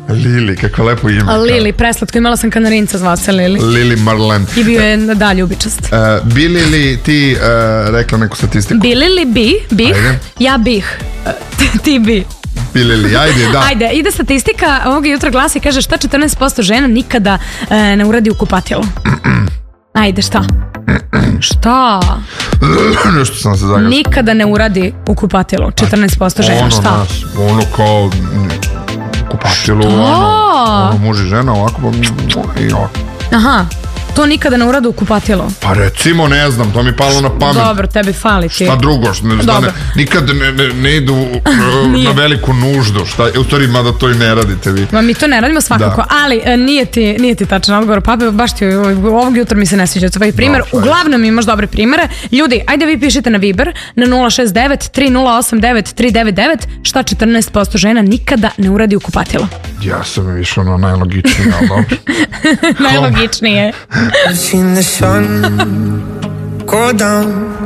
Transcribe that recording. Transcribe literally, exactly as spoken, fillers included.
Lili, kako lepo ime. Lili, preslatko, imala sam kanarinca, zvao se Lili. Lili Marlen. I bio je da ljubičast. Uh, bili li ti uh, rekla neku statistiku? Bili li bi, bih, Ajde. ja bih, ti bi. Bili li, ajde, da. Ajde, ide statistika, ovog jutra glasi, kaže šta četrnaest posto žena nikada e, ne uradi u kupatilu. Ajde, šta? Šta? Nešto sam se zagasio. Nikada ne uradi u kupatilu, četrnaest posto žena, ono šta? Nas, ono kao kupatilu, ono, ono muž i žena ovako, pa i ovako. Aha, to nikada ne uradi u kupatilu. Pa recimo, ne znam, to mi palo na pamet. Dobro, tebi fali ti. Šta drugo, šta ne, ne, nikad ne, ne, ne idu na veliku nuždu, šta, u stvari, mada to i ne radite vi. Ma mi to ne radimo svakako, da. Ali e, nije, ti, nije ti tačan odgovor, pa baš ti ovog jutra mi se ne sviđa tvoj primjer, no, uglavnom imaš dobre primjere. Ljudi, ajde vi pišite na Viber, na nula šest devet tri nula osam devet tri devet devet, šta četrnaest posto žena nikada ne uradi u kupatilo. Ja sam išao na najlogičnije, ali dobro. Najlogičnije. I've seen the sun go down